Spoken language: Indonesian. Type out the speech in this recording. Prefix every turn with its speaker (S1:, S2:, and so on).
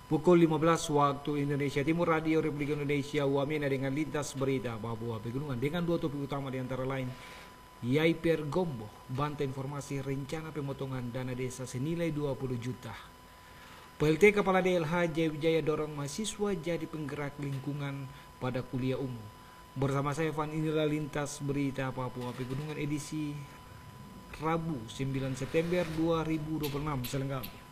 S1: Pukul 15 waktu Indonesia Timur, Radio Republik Indonesia Wamena dengan lintas berita Papua Pegunungan dengan dua topik utama di antara lain Yaiper Gombo, bantah informasi rencana pemotongan dana desa senilai 20 juta. PLT Kepala DLH Jaya Wijaya dorong mahasiswa jadi penggerak lingkungan pada kuliah umum. Bersama saya Van, inilah lintas berita Papua Pegunungan edisi Rabu 9 September 2026 selengkapnya.